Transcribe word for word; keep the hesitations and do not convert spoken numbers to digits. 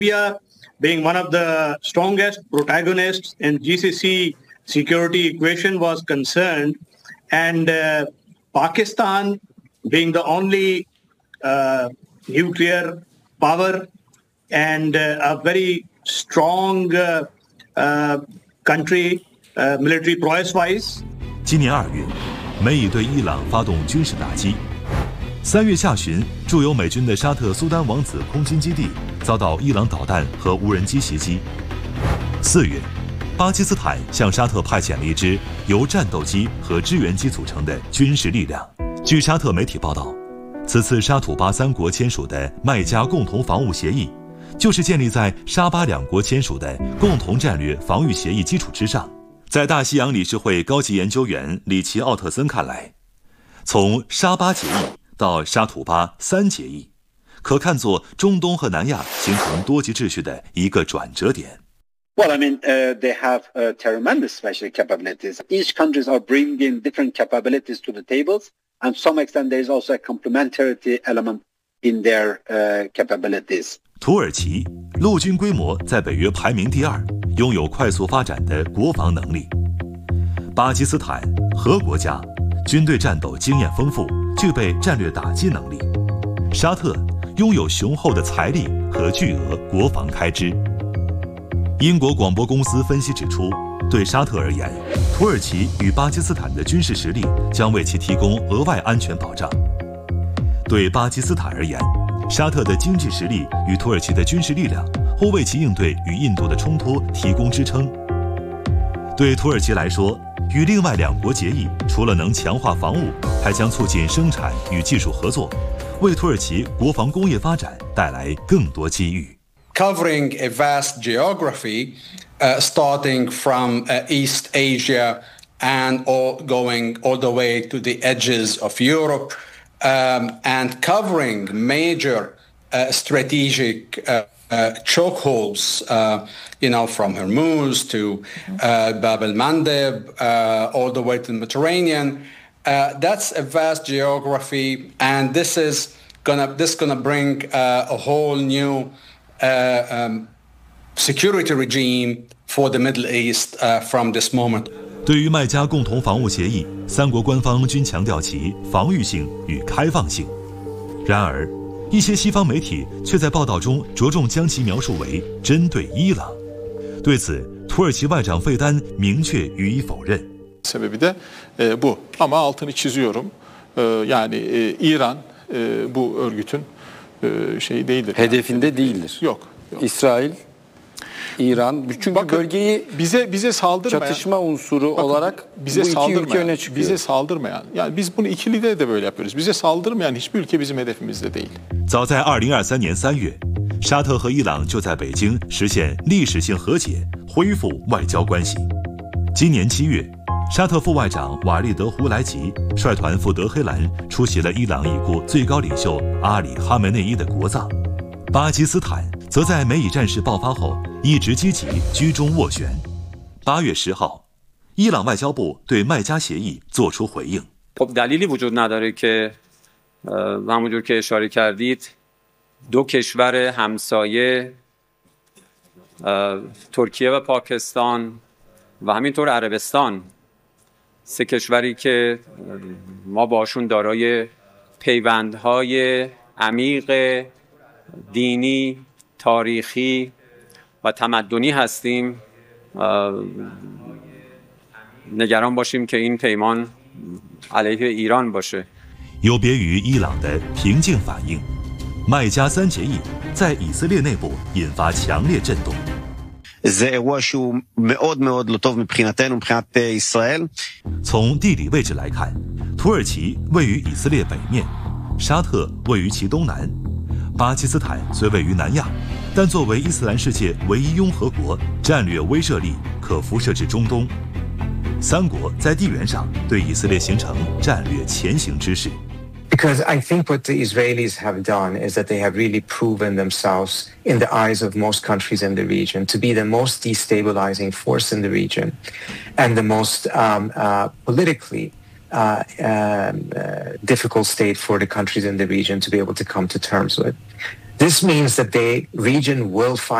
India being one of the strongest protagonists in G C C security equation was concerned, and uh, Pakistan being the only uh, nuclear power and uh, a very strong uh, uh, country uh, military prowess-wise. 今年二月，美以对伊朗发动军事打击。三月下旬，驻有美军的沙特苏丹王子空军基地遭到伊朗导弹和无人机袭击。四月，巴基斯坦向沙特派遣了一支由战斗机和支援机组成的军事力量。据沙特媒体报道，此次沙土巴三国签署的麦加共同防务协议，就是建立在沙巴两国签署的共同战略防御协议基础之上。在大西洋理事会高级研究员里奇奥特森看来，从沙巴协议到沙土巴三协议，可看作中东和南亚形成多极秩序的一个转折点。 Well, I mean, uh, they have uh, tremendous special capabilities. Each countries are bringing different capabilities to the tables, and to some extent there is also a complementarity element in their uh, capabilities. 土耳其陆军规模在北约排名第二，拥有快速发展的国防能力。巴基斯坦和国家军队战斗经验丰富，具备战略打击能力。沙特拥有雄厚的财力和巨额国防开支。英国广播公司分析指出，对沙特而言，土耳其与巴基斯坦的军事实力将为其提供额外安全保障。对巴基斯坦而言，沙特的经济实力与土耳其的军事力量或为其应对与印度的冲突提供支撑。对土耳其来说，与另外两国结义，除了能强化防务，还将促进生产与技术合作，为土耳其国防工业发展带来更多机遇。 Covering a vast geography, uh, starting from uh, East Asia and all going all the way to the edges of Europe, um, and covering major uh, strategic uh, uh, chokeholds, uh, you know, from Hormuz to uh, Bab el-Mandeb, uh, all the way to the Mediterranean. Uh, that's a vast geography, and this is gonna this gonna bring uh, a whole new uh, um, security regime for the Middle East uh, from this moment. 对于麦加共同防务协议，三国官方均强调其防御性与开放性。然而，一些西方媒体却在报道中着重将其描述为针对伊朗。对此，土耳其外长费丹明确予以否认。 Sebebi de e, bu. Ama altını çiziyorum. E, yani e, İran e, bu örgütün e, şeyi değildir. Hedefinde yani. değildir. Yok. yok. İsrail, İran, çünkü Bakın, bölgeyi bize bize saldırmayan çatışma unsuru bakın, olarak bize bu iki ülke öne çıkıyor. Bize saldırmayan, yani biz bunu ikilide de böyle yapıyoruz. Bize saldırmayan hiçbir ülke bizim hedefimizde değil. 早在二零二三年三月，沙特和伊朗就在北京实现历史性和解，恢复外交关系。今年七月，沙特副外长瓦利德·胡莱吉率团赴德黑兰出席了伊朗已故最高领袖阿里·哈梅内伊的国葬。巴基斯坦则在美以战事爆发后一直积极居中斡旋。八月十号，伊朗外交部对麦加协议作出回应。 خب دلیلی وجود نداره که همونجور که اشاره کردید دو کشور همسایه ترکیه و پاکستان و همینطور عربستان سه کشوری که ما باشون دارای پیوندهای عمیق دینی، تاریخی و تمدنی هستیم نگران باشیم که این پیمان علیه ایران باشه. 有别于伊朗的平静反应，麦加三协议在以色列内部引发强烈震动。 זה אירוע שהוא מאוד מאוד לא טוב מבחינתנו, מבחינת ישראל. 从地理位置来看，土耳其位于以色列北面，沙特位于其东南，巴基斯坦虽位于南亚，但作为伊斯兰世界唯一拥核国，战略威慑力可辐射至中东。三国在地缘上对以色列形成战略前行之势。 Because I think what the Israelis have done is that they have really proven themselves in the eyes of most countries in the region to be the most destabilizing force in the region and the most um, uh, politically uh, um, uh, difficult state for the countries in the region to be able to come to terms with. This means that the region will find